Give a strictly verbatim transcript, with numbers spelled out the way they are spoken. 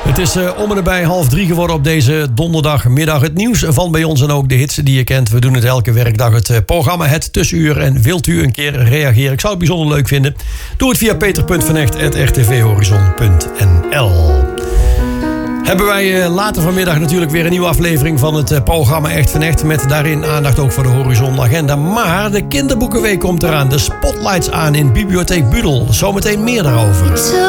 Het is uh, om en nabij half drie geworden op deze donderdagmiddag. Het nieuws van bij ons en ook de hits die je kent. We doen het elke werkdag, het uh, programma Het Tussenuur. En wilt u een keer reageren? Ik zou het bijzonder leuk vinden. Doe het via peter punt van echt apenstaartje r t v horizon punt n l. Hebben wij uh, later vanmiddag natuurlijk weer een nieuwe aflevering van het uh, programma Echt van Echt. Met daarin aandacht ook voor de Horizon Agenda. Maar de kinderboekenweek komt eraan. De spotlights aan in Bibliotheek Budel. Zometeen meer daarover.